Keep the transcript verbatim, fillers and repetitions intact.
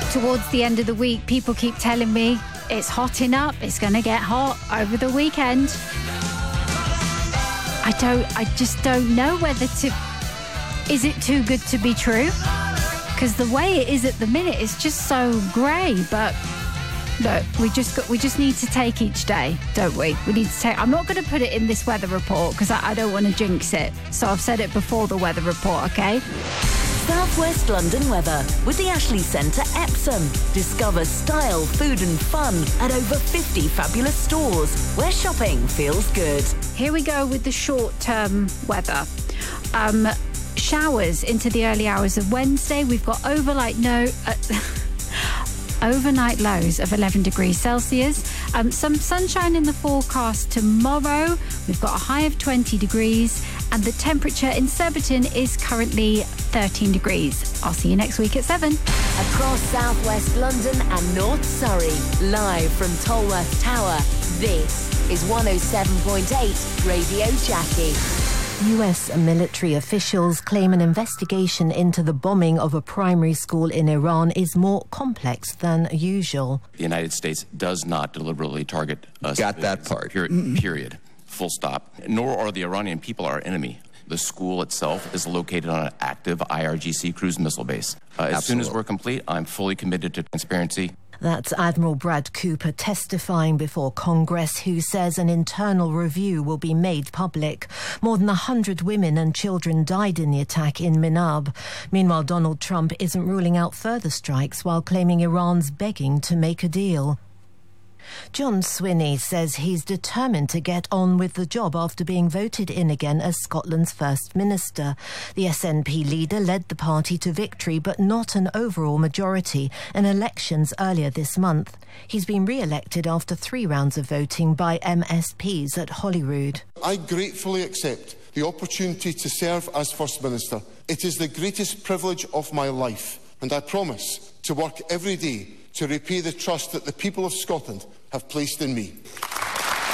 towards the end of the week, people keep telling me it's hotting up, it's going to get hot over the weekend. I don't, I just don't know whether to, is it too good to be true? Because the way it is at the minute is just so grey, but look, we just got, we just need to take each day, don't we? We need to take, I'm not going to put it in this weather report because I, I don't want to jinx it. So I've said it before the weather report, okay? South West London weather with the Ashley Centre Epsom. Discover style, food and fun at over fifty fabulous stores where shopping feels good. Here we go with the short-term weather. Um, showers into the early hours of Wednesday. We've got overnight no... Uh, overnight lows of eleven degrees Celsius. Um, some sunshine in the forecast tomorrow. We've got a high of twenty degrees and the temperature in Surbiton is currently thirteen degrees. I'll see you next week at seven. Across South West London and North Surrey, live from Tolworth Tower, this is one oh seven point eight Radio Jackie. U S military officials claim an investigation into the bombing of a primary school in Iran is more complex than usual. The United States does not deliberately target us. Got that part. Period. Mm-hmm. Period. Full stop. Nor are the Iranian people our enemy. The school itself is located on an active I R G C cruise missile base. Uh, as soon as we're complete, I'm fully committed to transparency. That's Admiral Brad Cooper testifying before Congress, who says an internal review will be made public. More than one hundred women and children died in the attack in Minab. Meanwhile, Donald Trump isn't ruling out further strikes while claiming Iran's begging to make a deal. John Swinney says he's determined to get on with the job after being voted in again as Scotland's First Minister. The S N P leader led the party to victory, but not an overall majority in elections earlier this month. He's been re-elected after three rounds of voting by M S Ps at Holyrood. I gratefully accept the opportunity to serve as First Minister. It is the greatest privilege of my life, and I promise to work every day to repay the trust that the people of Scotland have placed in me.